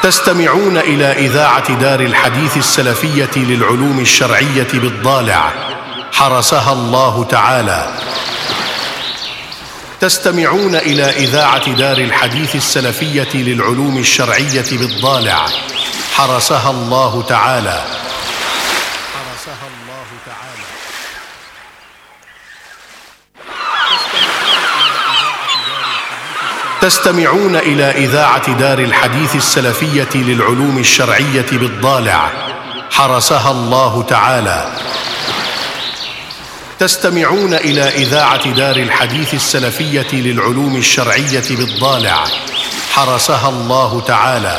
تستمعون إلى إذاعة دار الحديث السلفية للعلوم الشرعية بالضالع حرسها الله تعالى. تستمعون إلى إذاعة دار الحديث السلفية للعلوم الشرعية بالضالع حرسها الله تعالى. تستمعون إلى إذاعة دار الحديث السلفية للعلوم الشرعية بالضالع حرسها الله تعالى. تستمعون إلى إذاعة دار الحديث السلفية للعلوم الشرعية بالضالع حرسها الله تعالى.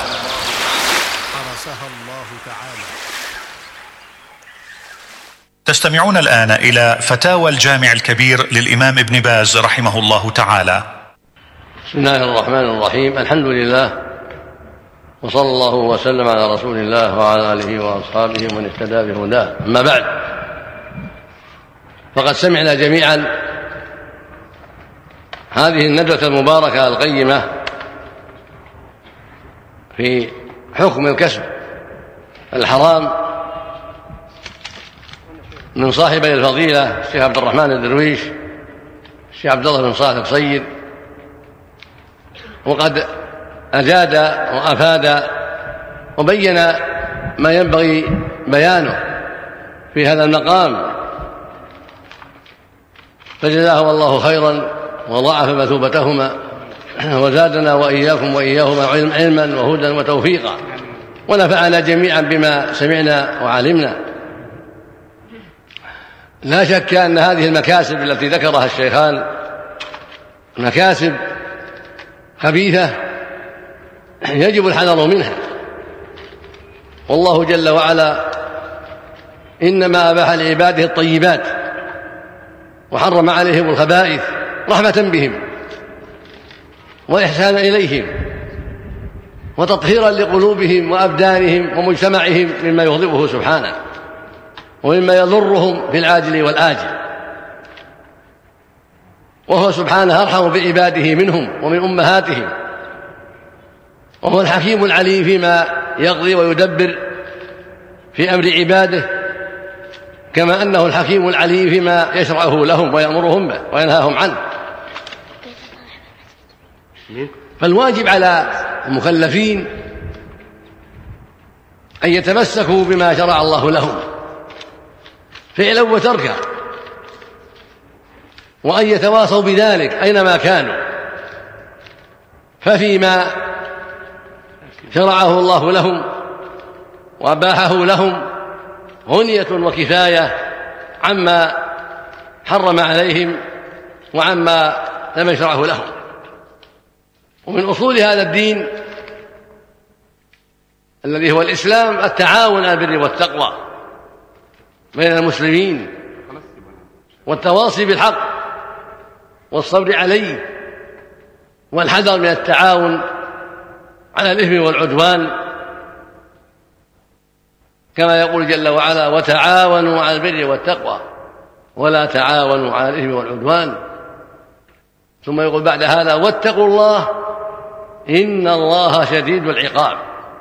تستمعون الآن إلى فتاوى الجامع الكبير للإمام ابن باز رحمه الله تعالى. بسم الله الرحمن الرحيم. الحمد لله، وصلى الله وسلم على رسول الله وعلى آله وأصحابه ومن اهتدى بهداه. أما بعد، فقد سمعنا جميعا هذه الندوة المباركة القيمة في حكم الكسب الحرام من صاحبي الفضيلة الشيخ عبد الرحمن الدرويش الشيخ عبد الله بن صالح القصير، وقد أجاد وأفاد وبين ما ينبغي بيانه في هذا المقام، فجزاه الله خيرا وضاعف مثوبتهما وزادنا وإياكم وإياهما علما وهدى وتوفيقا، ونفعنا جميعا بما سمعنا وعلمنا. لا شك أن هذه المكاسب التي ذكرها الشيخان مكاسب خبيثة يجب الحذر منها، والله جل وعلا إنما أباح لعباده الطيبات وحرم عليهم الخبائث رحمة بهم وإحسانا إليهم وتطهيرا لقلوبهم وأبدانهم ومجتمعهم مما يغضبه سبحانه ومما يضرهم في العاجل والآجل، وهو سبحانه أرحم بعباده منهم ومن أمهاتهم، وهو الحكيم العليم فيما يقضي ويدبر في أمر عباده، كما أنه الحكيم العليم فيما يشرعه لهم ويأمرهم به وينهاهم عنه. فالواجب على المكلفين أن يتمسكوا بما شرع الله لهم فعلا وتركا، وأن يتواصوا بذلك أينما كانوا، ففيما شرعه الله لهم وأباحه لهم غنية وكفاية عما حرم عليهم وعما لم يشرعه لهم. ومن أصول هذا الدين الذي هو الإسلام التعاون على البر والتقوى بين المسلمين والتواصي بالحق والصبر عليه والحذر من التعاون على الإثم والعدوان، كما يقول جل وعلا: وتعاونوا على البر والتقوى ولا تعاونوا على الإثم والعدوان. ثم يقول بعد هذا: واتقوا الله إن الله شديد العقاب.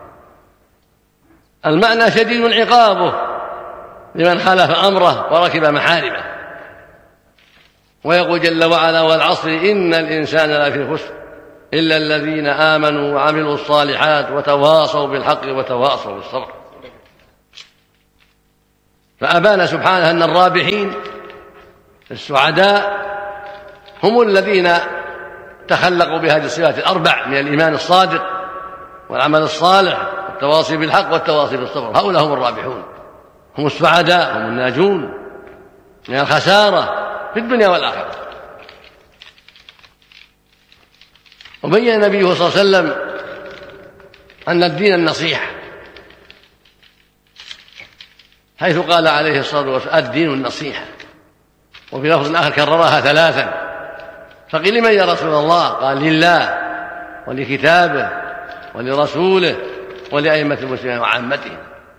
المعنى شديد عقابه لمن خالف أمره وركب محارمه. ويقول جل وعلا: والعصر إن الإنسان لفي خسر إلا الذين آمنوا وعملوا الصالحات وتواصوا بالحق وتواصوا بالصبر. فأبان سبحانه أن الرابحين السعداء هم الذين تخلقوا بهذه الصفات الأربع من الإيمان الصادق والعمل الصالح والتواصي بالحق والتواصي بالصبر. هؤلاء هم الرابحون، هم السعداء، هم الناجون من الخسارة في الدنيا والآخرة. وبين النبي صلى الله عليه وسلم أن الدين النصيحة، حيث قال عليه الصلاة والسلام: الدين النصيحة. وفي لفظ آخر كررها ثلاثا، فقيل: لمن يا رسول الله؟ قال: لله ولكتابه ولرسوله ولأئمة المسلمين وعامتهم.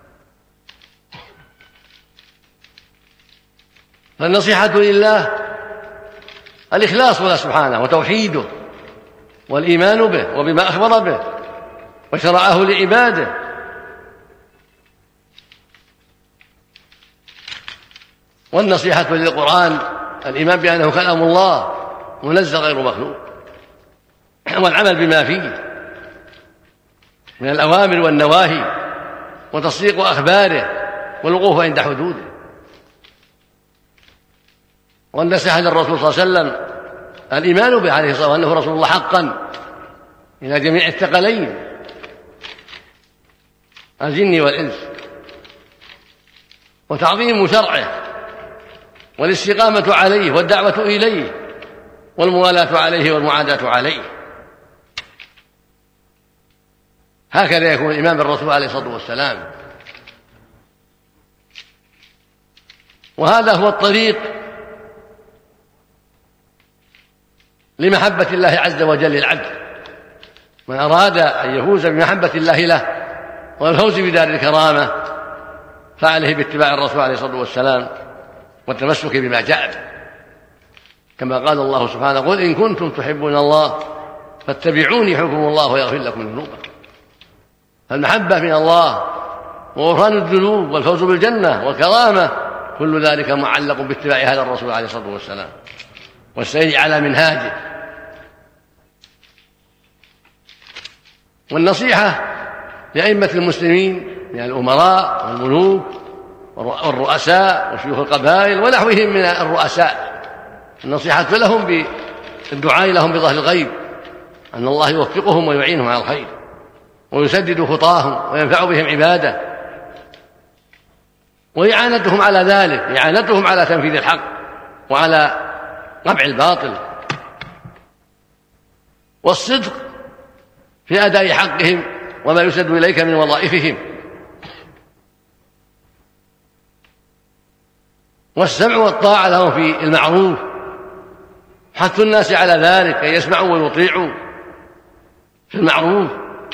فالنصيحة لله الإخلاص له سبحانه وتوحيده والإيمان به وبما أخبر به وشرعه لعباده. والنصيحة للقرآن الإيمان بأنه كلام الله منزل غير مخلوق، والعمل بما فيه من الأوامر والنواهي، وتصديق أخباره والوقوف عند حدوده. والنصيحة للرسول صلى الله عليه وسلم الإيمان به عليه الصلاة والسلام أنه رسول الله حقا إلى جميع الثقلين الجن والإنس، وتعظيم شرعه والاستقامة عليه والدعوة إليه والموالاة عليه والمعاداة عليه. هكذا يكون الإيمان بالرسول عليه الصلاة والسلام. وهذا هو الطريق لمحبة الله عز وجل للعبد. من أراد أن يفوز بمحبة الله له والفوز بدار الكرامة فعليه باتباع الرسول عليه الصلاة والسلام والتمسك بما جاء به، كما قال الله سبحانه: قل إن كنتم تحبون الله فاتبعوني يحبكم الله ويغفر لكم ذنوبكم. فالمحبة من الله وغفران الذنوب والفوز بالجنة والكرامة كل ذلك معلق باتباع هذا الرسول عليه الصلاة والسلام والسير على منهاجه. والنصيحة لأئمة المسلمين من الأمراء والملوك والرؤساء وشيوخ القبائل ونحوهم من الرؤساء، النصيحة لهم بالدعاء لهم بظهر الغيب أن الله يوفقهم ويعينهم على الخير ويسدد خطاهم وينفع بهم عباده، وإعانتهم على ذلك، إعانتهم على تنفيذ الحق وعلى قمع الباطل، والصدق في أداء حقهم وما يسد إليك من وظائفهم، والسمع والطاعة لهم في المعروف، حث الناس على ذلك أن يسمعوا ويطيعوا في المعروف.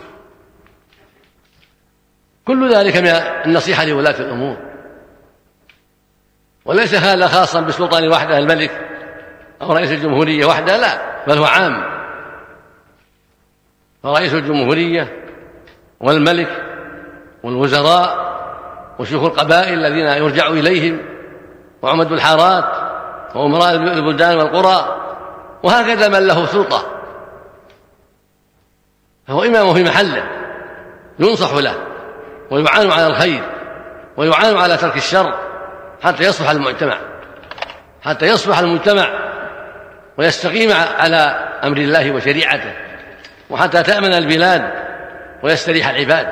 كل ذلك من النصيحة لولاة الأمور، وليس هذا خاصا بالسلطان وحده، الملك أو رئيس الجمهورية وحده، لا، بل هو عام. فرئيس الجمهورية والملك والوزراء وشيوخ القبائل الذين يرجع إليهم وعمد الحارات وأمراء البلدان والقرى، وهكذا من له سلطة فهو إمام في محله ينصح له ويعان على الخير ويعان على ترك الشر حتى يصلح المجتمع ويستقيم على أمر الله وشريعته، وحتى تأمن البلاد ويستريح العباد.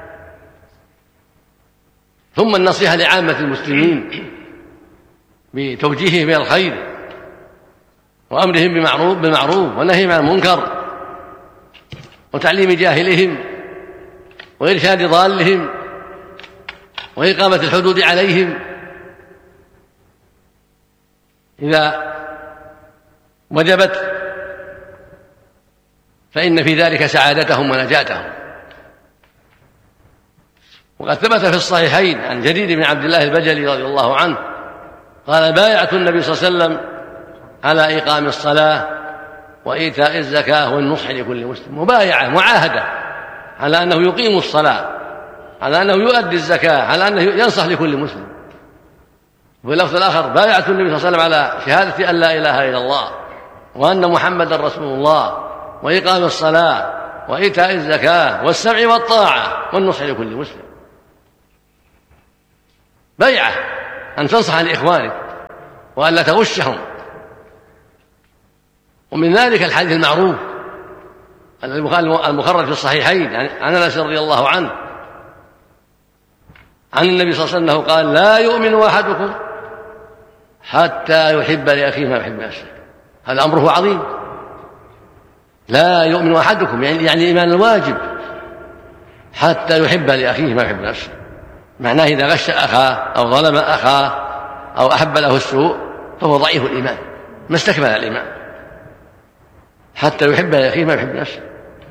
ثم النصيحة لعامة المسلمين بتوجيههم إلى الخير وأمرهم بالمعروف ونهيهم عن المنكر وتعليم جاهلهم وإرشاد ضالهم وإقامة الحدود عليهم إذا وجبت، فإن في ذلك سعادتهم ونجاتهم. وقد ثبت في الصحيحين عن جرير بن عبد الله البجلي رضي الله عنه قال: بايعت النبي صلى الله عليه وسلم على إقام الصلاة وإيتاء الزكاة والنصح لكل مسلم. مبايعة، معاهدة على أنه يقيم الصلاة، على أنه يؤدي الزكاة، على أنه ينصح لكل مسلم. وفي اللفظ الآخر: بايعت النبي صلى الله عليه وسلم على شهادة أن لا إله إلا الله وأن محمدا رسول الله وإقام الصلاة وإيتاء الزكاة والسمع والطاعة والنصح لكل مسلم. بيعة أن تنصح لإخوانك وأن لا تغشهم. ومن ذلك الحديث المعروف المخرج في الصحيحين عن أنس رضي الله عنه عن النبي صلى الله عليه وسلم قال: لا يؤمن أحدكم حتى يحب لأخيه ما يحب لنفسه. هذا أمره عظيم. لا يؤمن أحدكم يعني الإيمان الواجب، حتى يحب لأخيه ما يحب لنفسه. معناه إذا غش أخاه أو ظلم أخاه أو أحب له السوء فهو ضعيف الإيمان، ما استكمل الإيمان. حتى يحب لأخيه ما يحب نفسه.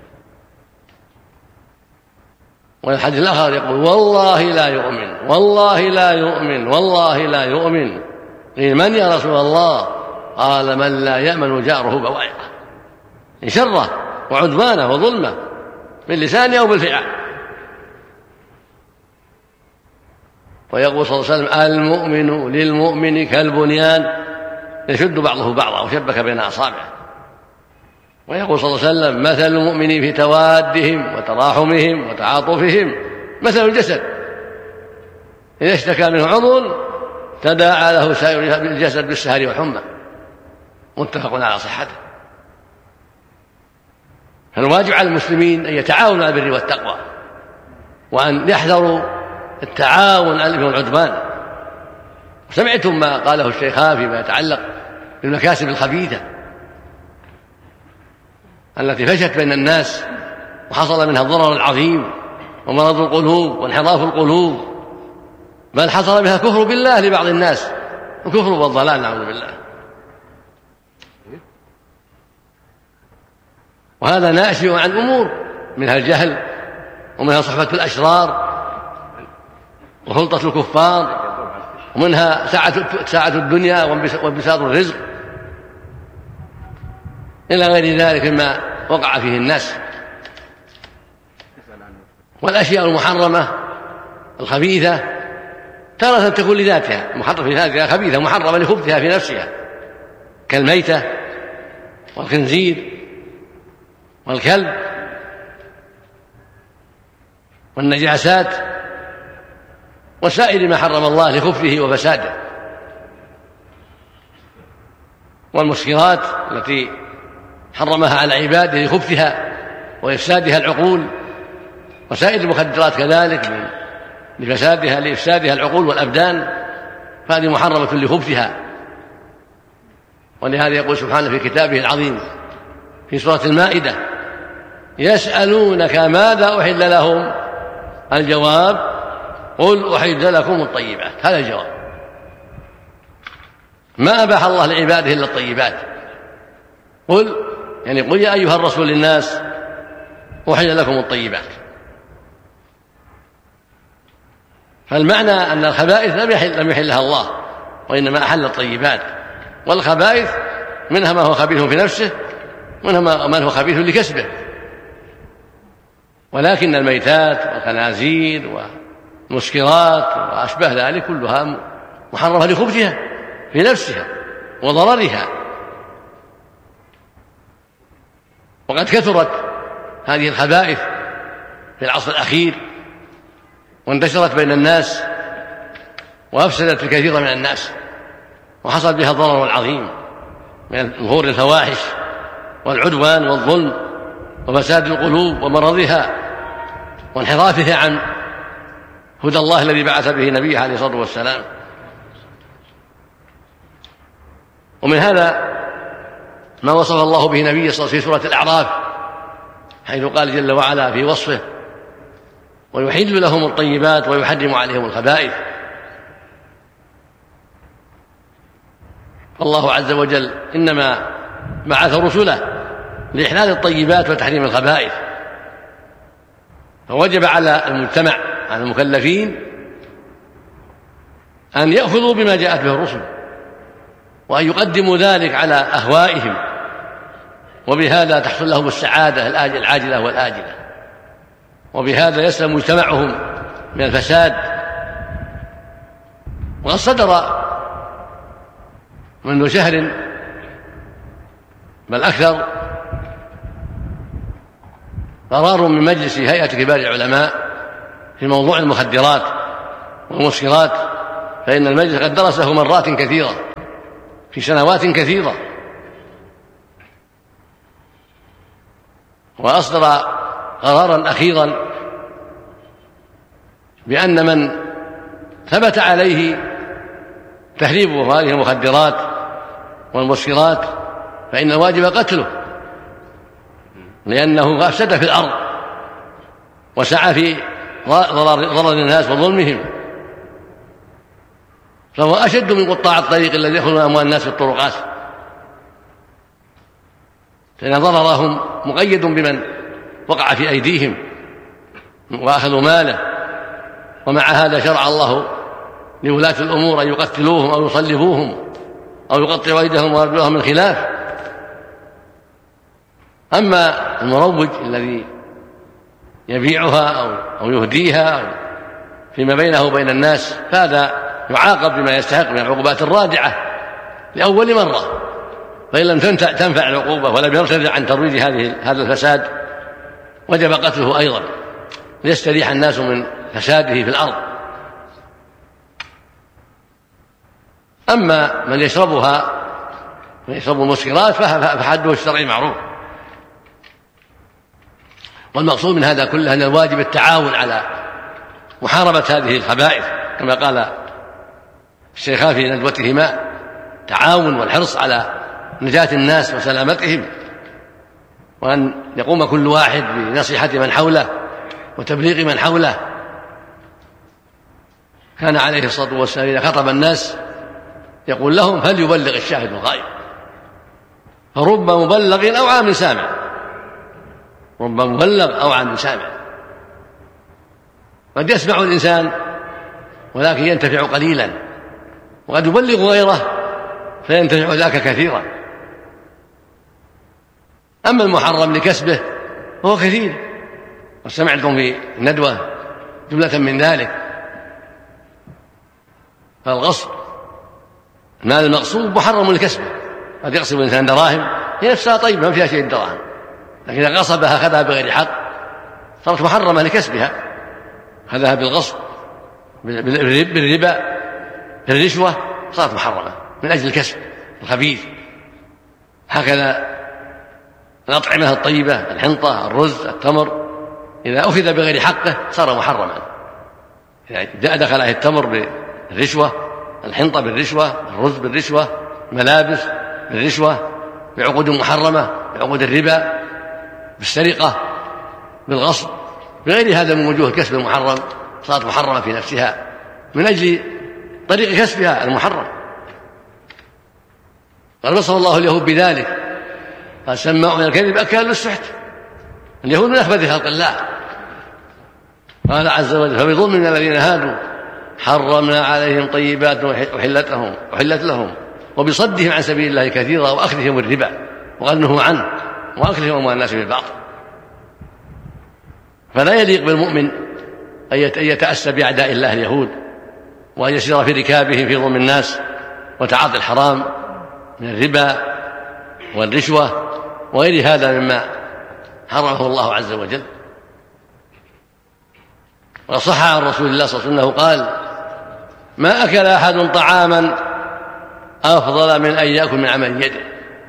والحديث الآخر يقول: والله لا يؤمن، والله لا يؤمن، والله لا يؤمن. قيل: من يا رسول الله؟ قال: من لا يأمن جاره بوائقه، شره وعدوانه وظلمه، باللسان أو بالفعل. ويقول صلى الله عليه وسلم: المؤمن للمؤمن كالبنيان يشد بعضه بعضا وشبك بين أصابعه. ويقول صلى الله عليه وسلم: مثل المؤمنين في توادهم وتراحمهم وتعاطفهم مثل الجسد إذا اشتكى منه عضو تداعى له سائر الجسد بالسهر والحمى. متفق على صحته. فالواجب على المسلمين أن يتعاونوا على البر والتقوى، وأن يحذروا التعاون على الإثم والعدوان. سمعتم ما قاله الشيخان فيما يتعلق بالمكاسب الخبيثة التي فشت بين الناس وحصل منها الضرر العظيم ومرض القلوب وانحراف القلوب، بل حصل بها كفر بالله لبعض الناس، الكفر والضلال نعوذ بالله. وهذا ناشئ عن أمور منها الجهل ومنها صحبة الأشرار وخلطة الكفار ومنها سعة الدنيا وانبساط الرزق إلى غير ذلك مما وقع فيه الناس. والأشياء المحرمة الخبيثة تارة تكون لذاتها محرمة في ذاتها خبيثة محرمة لخبثها في نفسها، كالميتة والخنزير والكلب والنجاسات وسائر ما حرم الله لخبثه وفساده، والمسكرات التي حرمها على عباده لخبثها وإفسادها العقول، وسائر المخدرات كذلك لفسادها لإفسادها العقول والأبدان، فهذه محرمة لخبثها. ولهذا يقول سبحانه في كتابه العظيم في سورة المائدة: يسألونك ماذا أحل لهم؟ الجواب: قل أحل لكم الطيبات. هذا الجواب. ما أباح الله لعباده إلا الطيبات. قل يعني قل يا أيها الرسول للناس أحل لكم الطيبات. فالمعنى أن الخبائث لم يحلها الله، وإنما أحل الطيبات. والخبائث منها ما هو خبيث في نفسه، منها ما هو خبيث لكسبه. ولكن الميتات والخنازير والمسكرات وأشبه ذلك كلها محرمة لخبثها في نفسها وضررها. وقد كثرت هذه الخبائث في العصر الأخير وانتشرت بين الناس وأفسدت الكثير من الناس، وحصل بها الضرر العظيم من ظهور الفواحش والعدوان والظلم وفساد القلوب ومرضها وانحرافها عن هدى الله الذي بعث به نبيه عليه الصلاة والسلام. ومن هذا ما وصف الله به نبيه صلى الله عليه وسلم في سورة الأعراف، حيث قال جل وعلا في وصفه: ويحل لهم الطيبات ويحرم عليهم الخبائث. فالله عز وجل إنما بعث رسله لإحلال الطيبات وتحريم الخبائث، فوجب على المجتمع على المكلفين أن يأخذوا بما جاءت به الرسل وأن يقدموا ذلك على أهوائهم، وبهذا تحصل لهم السعادة العاجلة والآجلة، وبهذا يسلم مجتمعهم من الفساد. وقد صدر منذ شهر بل أكثر قرار من مجلس هيئة كبار العلماء في موضوع المخدرات والمسكرات، فإن المجلس قد درسه مرات كثيرة في سنوات كثيرة، وأصدر قرارا أخيرا بأن من ثبت عليه تهريب هذه المخدرات والمسكرات فإن الواجب قتله، لأنه أفسد في الأرض وسعى في ضرر الناس وظلمهم، فهو أشد من قطاع الطريق الذي يأخذون أموال الناس في الطرقات، لأن ضررهم مقيد بمن وقع في أيديهم وأخذوا ماله. ومع هذا شرع الله لولاة الأمور أن يقتلوهم أو يصلبوهم أو يقطعوا أيديهم وأرجلهم من خلاف. أما المروج الذي يبيعها أو يهديها فيما بينه وبين الناس، فهذا يعاقب بما يستحق من العقوبات الرادعة لأول مرة. فإن لم تنفع العقوبة ولم يرتدع عن ترويج هذا الفساد وجب قتله أيضا ليستريح الناس من فساده في الأرض. أما من يشربها ويشرب المسكرات فحده الشرعي معروف. والمقصود من هذا كله أن الواجب التعاون على محاربة هذه الخبائث كما قال الشيخان في ندوتهما: تعاون والحرص على نجاة الناس وسلامتهم، وأن يقوم كل واحد بنصيحة من حوله وتبليغ من حوله. كان عليه الصلاة والسلام إذا خطب الناس يقول لهم: فليبلغ الشاهد الغائب. فرب مبلغ أو عام سامع، رب مبلغ أو عام سامع. قد يسمع الإنسان ولكن ينتفع قليلا، وقد يبلغ غيره فينتفع ذاك كثيرا. أما المحرم لكسبه فهو كثير، وسمعتم في الندوة جملة من ذلك. فالغصب المال المغصوب محرم لكسبه، قد يغصب الإنسان دراهم هي نفسها طيبة ما فيها شيء الدراهم، لكن إذا غصبها أخذها بغير حق صارت محرمة لكسبها، أخذها بالغصب بالربا بالرشوة صارت محرمة من أجل الكسب الخبيث. هكذا الأطعمة الطيبة، الحنطة، الرز، التمر، إذا أخذ بغير حقه صار محرما. إذا دخل عليه التمر بالرشوة، الحنطة بالرشوة، الرز بالرشوة، الملابس بالرشوة، بعقود محرمة، بعقود الربا، بالسرقة، بالغصب، بغير هذا من وجوه الكسب المحرم صارت محرمة في نفسها من أجل طريق كسبها المحرم. قال نصر الله اليهود بذلك، قال: سماعون الكذب أكالوا للسحت. اليهود من أخبث خلق الله. قال عز وجل: فبظلم من الذين هادوا حرمنا عليهم طيبات أحلت لهم وبصدهم عن سبيل الله كثيرا وأخذهم الربا وقد نهوا عنه وأكلهم أموال الناس بالباطل. فلا يليق بالمؤمن أن يتأسى بأعداء الله اليهود وأن يسير في ركابهم في ظلم الناس وتعاطي الحرام من الربا والرشوة وغير هذا مما حرمه الله عز وجل. وصح عن رسول الله صلى الله عليه وسلم قال: ما أكل أحد طعاما أفضل من أن يأكل من عمل يده.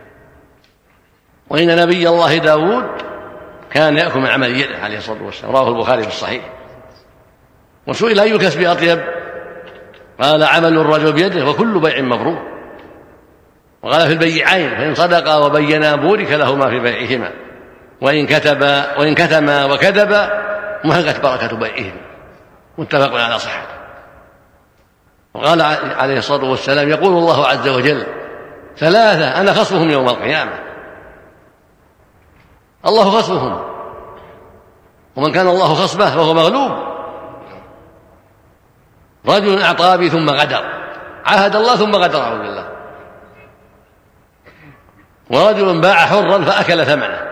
وإن نبي الله داود كان يأكل من عمل يده عليه الصلاة والسلام، رواه البخاري في الصحيح. وسئل أي الكسب أطيب؟ قال: عمل الرجل بيده وكل بيع مبرور. وقال: في البيعين فإن صدقا وبينا بورك لهما في بيعهما وإن كتما وكذبا محقت بركة بيعهما. متفق على صحته. وقال عليه الصلاة والسلام: يقول الله عز وجل: ثلاثة أنا خصمهم يوم القيامة. الله خصمهم، ومن كان الله خصمه فهو مغلوب. رجل أعطى بي ثم غدر، عاهد الله ثم غدر، أعوذ بالله. ورجل باع حرا فأكل ثمنه.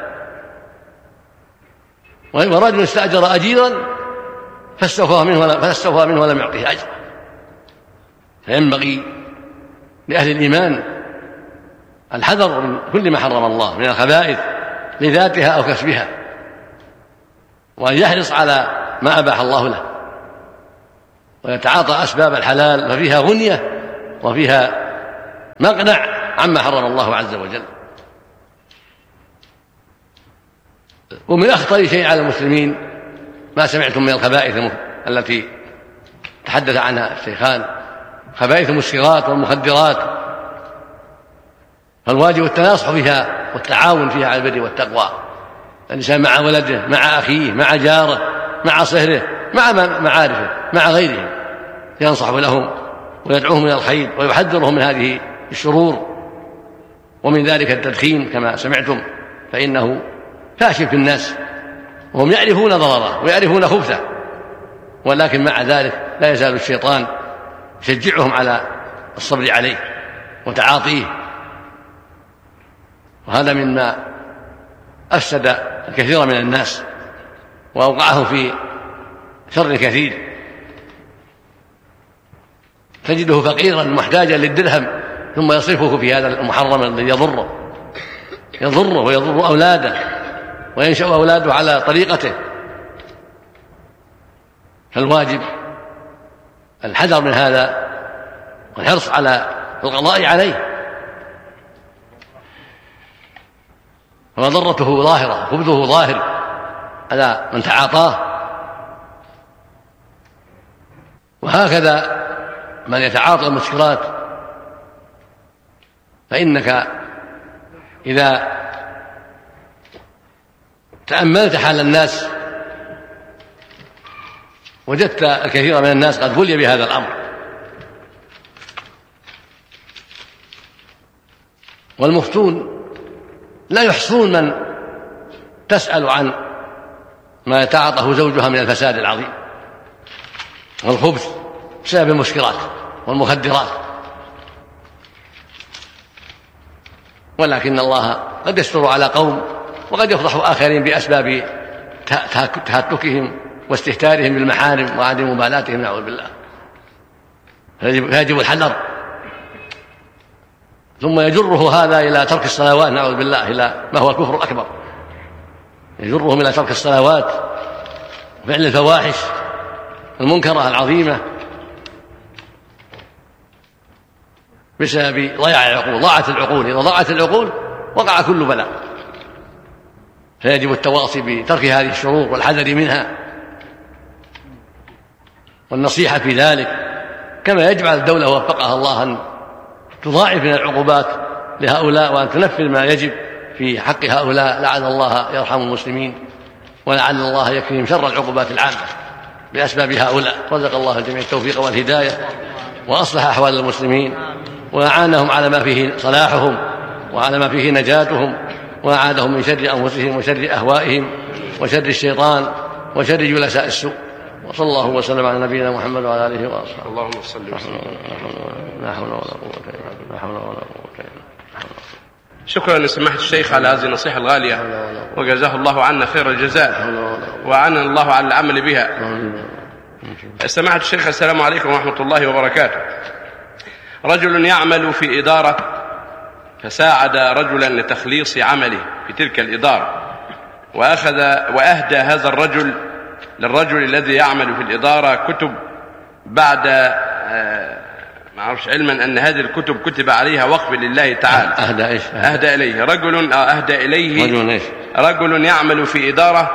ورجل استأجر أجيرا فاستوفى منه ولم يعطيه أجر. فينبغي لأهل الإيمان الحذر من كل ما حرم الله من الخبائث لذاتها أو كسبها، وأن يحرص على ما أباح الله له، ويتعاطى أسباب الحلال ففيها غنية وفيها مقنع عما حرم الله عز وجل. ومن أخطر شيء على المسلمين ما سمعتم من الخبائث التي تحدث عنها الشيخان، خبائث المسكرات والمخدرات. فالواجب التناصح فيها والتعاون فيها على البر والتقوى، الإنسان مع ولده، مع أخيه، مع جاره، مع صهره، مع معارفه، مع غيرهم، ينصح لهم ويدعوهم إلى الخير ويحذرهم من هذه الشرور. ومن ذلك التدخين كما سمعتم، فإنه فاشل في الناس وهم يعرفون ضرره ويعرفون خبثه، ولكن مع ذلك لا يزال الشيطان يشجعهم على الصبر عليه وتعاطيه. وهذا مما أفسد الكثير من الناس وأوقعهم في شر كثير. تجده فقيرا محتاجا للدرهم ثم يصرفه في هذا المحرم الذي يضره ويضر أولاده وينشأ أولاده على طريقته. فالواجب الحذر من هذا والحرص على القضاء عليه، وضرته ظاهرة خبثه ظاهر على من تعاطاه. وهكذا من يتعاطى المسكرات، فإنك إذا تأملت حال الناس وجدت الكثير من الناس قد بلي بهذا الأمر، والمفتون لا يحصون من تسأل عن ما يتعاطاه زوجها من الفساد العظيم والخبث بسبب المسكرات والمخدرات. ولكن الله قد يستر على قوم وقد يفضح آخرين بأسباب تهتكهم واستهتارهم بالمحارم وعدم مبالاتهم، نعوذ بالله. فيجب الحذر. ثم يجره هذا إلى ترك الصلوات، نعوذ بالله، إلى ما هو الكفر الأكبر، يجرهم إلى ترك الصلوات وفعل الفواحش المنكرة العظيمة بسبب ضياع العقول. ضاعت العقول، إذا ضاعت العقول وقع كل بلاء. فيجب التواصي بترك هذه الشرور والحذر منها والنصيحة في ذلك، كما يجب على الدولة وفقها الله أن تضاعف من العقوبات لهؤلاء وأن تنفذ ما يجب في حق هؤلاء، لعل الله يرحم المسلمين ولعل الله يكفيهم شر العقوبات العامة بأسباب هؤلاء. رزق الله الجميع التوفيق والهداية وأصلح أحوال المسلمين وأعانهم على ما فيه صلاحهم وعلى ما فيه نجاتهم، وأعادهم من شر أنفسهم وشر أهوائهم وشر الشيطان وشر جلساء السوء. وصلى الله وسلم على نبينا محمد وعلى آله وأصحابه. اللهم صل وسلم. لا حول ولا قوة إلا بالله. شكرا لسماحة الشيخ على هذه النصيحة الغالية، وجزاه الله عنا خير الجزاء وعنا الله على العمل بها. سماحة الشيخ، السلام عليكم ورحمة الله وبركاته. رجل يعمل في إدارة فساعد رجلا لتخليص عمله في تلك الإدارة، وأهدى هذا الرجل للرجل الذي يعمل في الإدارة كتب بعد ما أعرفش علما أن هذه الكتب كتب عليها وقف لله تعالى. أهدى إليه رجل يعمل في إدارة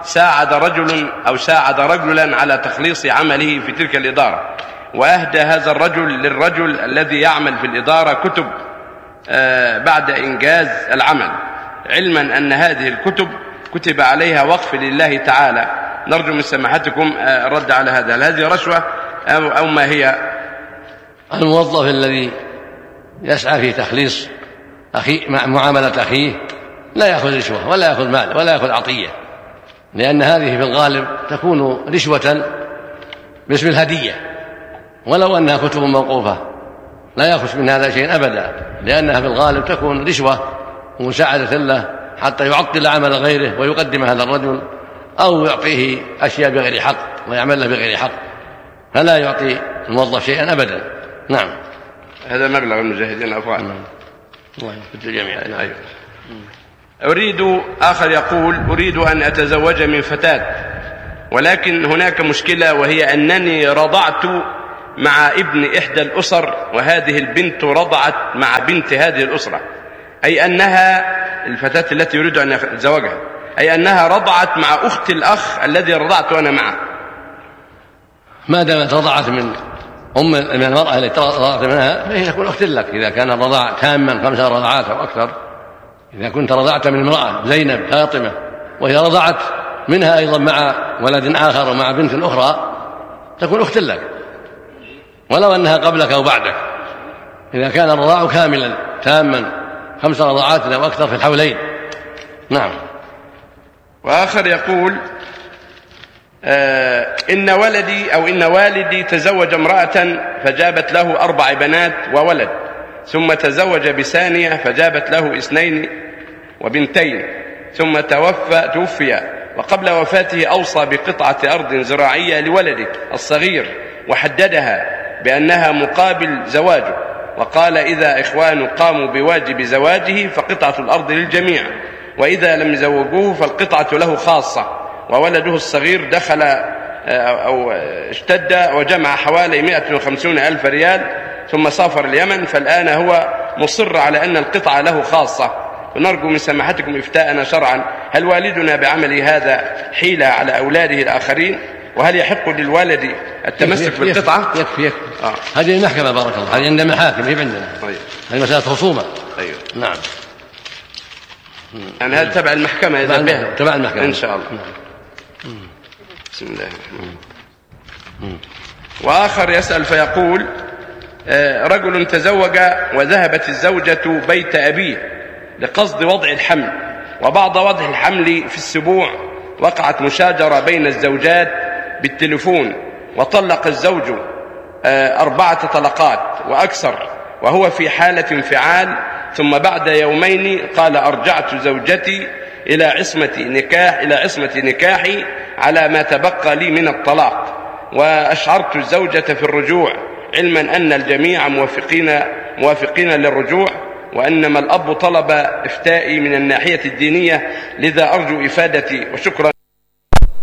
ساعد رجلا على تخليص عمله في تلك الإدارة، وأهدى هذا الرجل للرجل الذي يعمل في الإدارة كتب بعد إنجاز العمل، علما أن هذه الكتب كتب عليها وقف لله تعالى. نرجو من سماحتكم الرد على هذا. هل هذه رشوة أو ما هي؟ الموظف الذي يسعى في تخليص مع معاملة أخيه لا يأخذ رشوة ولا يأخذ مال ولا يأخذ عطية، لأن هذه في الغالب تكون رشوة باسم الهدية، ولو أنها كتب موقوفة لا يأخذ من هذا شيء أبدا، لأنها في الغالب تكون رشوة ومساعدة له حتى يعطل عمل غيره ويقدم هذا الرجل، أو يعطيه أشياء بغير حق ويعمل له بغير حق، فلا يعطي الموظف شيئا أبدا. نعم، هذا مبلغ المجاهدين الأفغان. الله يفتح الجميع. آخر يقول: أريد أن أتزوج من فتاة، ولكن هناك مشكلة، وهي أنني رضعت مع ابن إحدى الأسر، وهذه البنت رضعت مع بنت هذه الأسرة، أي أنها الفتاة التي يريد أن يتزوجها، أي أنها رضعت مع أخت الأخ الذي رضعت أنا معه. ما دامت رضعت من المرأة التي رضعت منها فهي تكون أخت لك، إذا كان الرضاع تاما 5 رضعات أو أكثر. إذا كنت رضعت من امرأة زينب فاطمة وهي رضعت منها أيضا مع ولد آخر ومع بنت أخرى تكون أخت لك، ولو أنها قبلك أو بعدك، إذا كان الرضاع كاملا تاما 5 رضعات أو أكثر في الحولين. نعم. وآخر يقول: إن والدي تزوج امرأة فجابت له 4 بنات وولد، ثم تزوج بثانية فجابت له 2 وبنتين، ثم توفي وقبل وفاته أوصى بقطعة أرض زراعية لولده الصغير وحددها بأنها مقابل زواجه، وقال إذا إخوان قاموا بواجب زواجه فقطعة الأرض للجميع، وإذا لم يزوجوه فالقطعة له خاصة. وولده الصغير دخل أو اشتد وجمع حوالي 150,000 ريال ثم سافر اليمن، فالآن هو مصر على أن القطعة له خاصة. ونرجو من سماحتكم إفتاءنا شرعا، هل والدنا بعمل هذا حيلة على أولاده الآخرين؟ وهل يحق للوالد التمسك بالقطعة؟ يكفي هذه المحكمة بارك الله، هذه عند محاكم هي عندنا. طيب. هذه مسألة خصومة. أيوه. نعم. يعني هذا تبع المحكمة إذا به تبع المحكمة إن شاء الله. بسم الله الرحمن الرحيم. وآخر يسأل فيقول: رجل تزوج وذهبت الزوجة بيت أبيه لقصد وضع الحمل، وبعد وضع الحمل في السبوع وقعت مشاجرة بين الزوجات بالتلفون، وطلق الزوج 4 طلقات وأكثر وهو في حالة انفعال، ثم بعد يومين قال: أرجعت زوجتي إلى عصمة نكاحي على ما تبقى لي من الطلاق، وأشعرت الزوجة في الرجوع، علما أن الجميع موافقين للرجوع، وأنما الأب طلب إفتائي من الناحية الدينية، لذا أرجو إفادتي وشكرا.